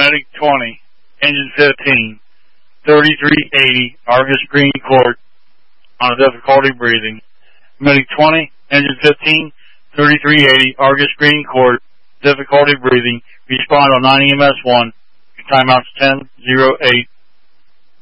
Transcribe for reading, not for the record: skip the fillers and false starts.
Medic 20, Engine 15, 3380, Argus Green Court, on difficulty breathing. Medic 20, Engine 15, 3380, Argus Green Court, difficulty breathing. Respond on 9 EMS 1. Your timeout's 10:08.